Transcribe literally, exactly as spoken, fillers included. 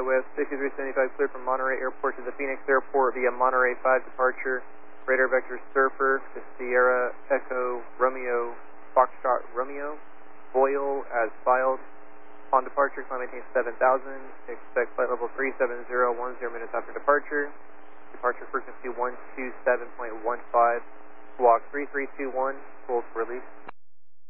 West sixty-three seventy-five cleared from Monterey Airport to the Phoenix Airport via Monterey five departure. Radar vector Surfer to Sierra Echo Romeo Foxtrot Romeo. Boyle as filed. On departure, climb maintain seven thousand. Expect flight level three seven zero one zero minutes after departure. Departure frequency one two seven point one five. Squawk three three two one. Full release.